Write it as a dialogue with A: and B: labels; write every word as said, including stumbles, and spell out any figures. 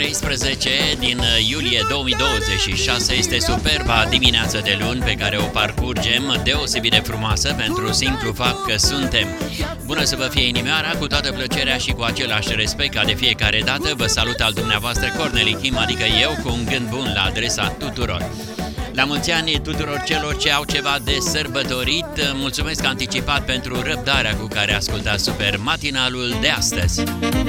A: treisprezece din iulie două mii douăzeci și șase este superba dimineață de luni pe care o parcurgem, deosebit de frumoasă pentru simplu fapt că suntem. Bună să vă fie inimioara, cu toată plăcerea și cu același respect ca de fiecare dată, vă salut al dumneavoastră Corneli Kim, adică eu, cu un gând bun la adresa tuturor. La mulți ani tuturor celor ce au ceva de sărbătorit, mulțumesc anticipat pentru răbdarea cu care ascultați super matinalul de astăzi.